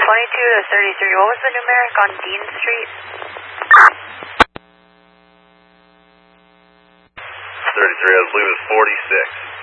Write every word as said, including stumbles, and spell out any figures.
twenty-two to thirty-three. What was the numeric on Dean Street? thirty-three, I believe it was forty-six.